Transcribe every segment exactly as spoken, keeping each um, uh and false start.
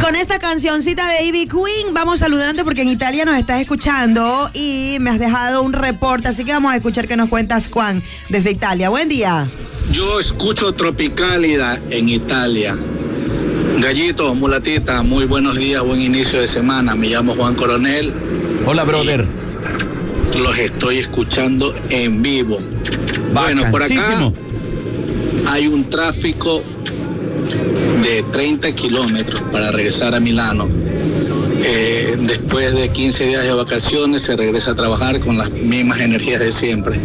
con esta cancioncita de Ivy Queen vamos saludando porque en Italia nos estás escuchando y me has dejado un reporte, así que vamos a escuchar qué nos cuentas, Juan, desde Italia. Buen día. Yo escucho Tropicálida en Italia. Gallito, mulatita, muy buenos días, buen inicio de semana. Me llamo Juan Coronel. Hola, brother. Los estoy escuchando en vivo. Bueno, por acá hay un tráfico de treinta kilómetros para regresar a Milano. Eh, después de quince días de vacaciones se regresa a trabajar con las mismas energías de siempre,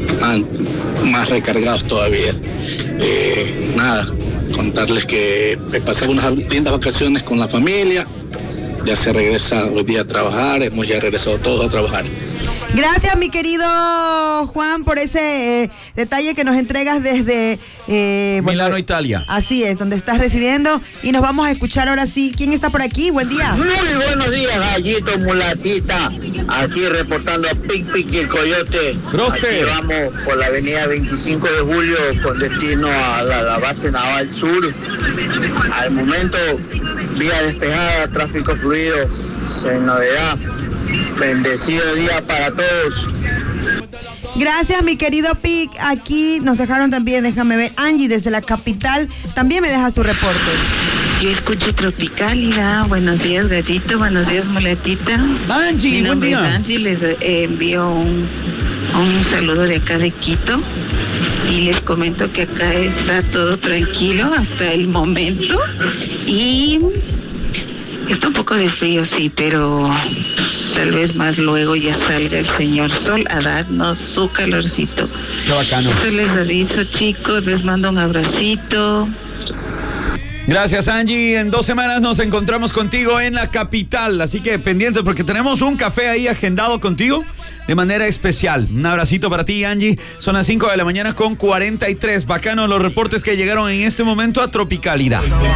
más recargados todavía. Eh, nada, contarles que pasé unas lindas vacaciones con la familia, ya se regresa hoy día a trabajar, hemos ya regresado todos a trabajar. Gracias, mi querido Juan, por ese eh, detalle que nos entregas desde eh, Milano, bueno, Italia. Así es, donde estás residiendo. Y nos vamos a escuchar ahora sí. ¿Quién está por aquí? Buen día. Muy buenos días, Gallito, mulatita. Aquí reportando a Pic Pic y el Coyote. Broster. Aquí vamos por la avenida veinticinco de julio con destino a la, la base naval sur. Al momento, vía despejada, tráfico fluido, sin novedad. Bendecido día para todos. Gracias, mi querido Pic. Aquí nos dejaron también, déjame ver, Angie desde la capital, también me deja su reporte. Yo escucho Tropicálida. Buenos días, Gallito. Buenos días, muletita. Angie, Mi nombre buen día. es Angie. Les eh, envío un, un saludo de acá de Quito. Y les comento que acá está todo tranquilo hasta el momento. Y está un poco de frío, sí, pero tal vez más luego ya salga el señor sol a darnos su calorcito. Qué bacano. Eso les aviso, chicos. Les mando un abracito. Gracias, Angie. En dos semanas nos encontramos contigo en la capital. Así que pendientes porque tenemos un café ahí agendado contigo de manera especial. Un abracito para ti, Angie. Son las cinco de la mañana con cuarenta y tres. Bacano los reportes que llegaron en este momento a Tropicálida.